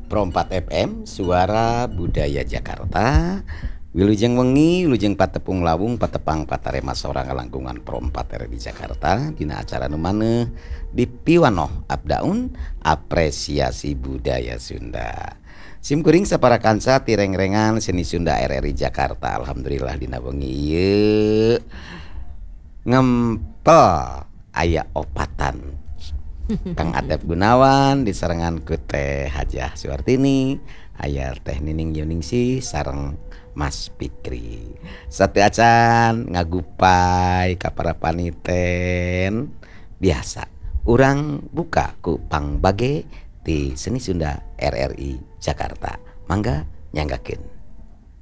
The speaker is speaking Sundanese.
Pro 4 FM Suara Budaya Jakarta. Wilujeng wengi, wilujeng patepung lawung, patepang patarema sorang langkungan Pro 4 RI Jakarta. Dina acara nu maneh di Piwanoh Abdaun Apresiasi Budaya Sunda. Simkuring sapara kansa tireng-rengan seni Sunda RRI Jakarta. Alhamdulillah dina wengi ieu ngempel aya opatan Kang Atep Gunawan diserangan ku Teh Hajah Suwartini, aya Teh Nining Yuningsih sareng Mas Fikri. Sate acan ngagupai ka para paniten. Biasa urang buka ku pangbage di Seni Sunda RRI Jakarta. Mangga nyanggakeun.